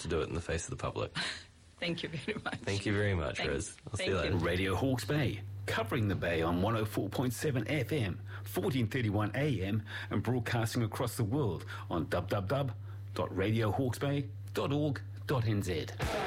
to do it in the face of the public. Thank you very much. Thank you very much, Rose. I'll see you later. Radio Hawke's Bay, covering the Bay on 104.7 FM, 1431 AM, and broadcasting across the world on www.radiohawksbay.org.nz.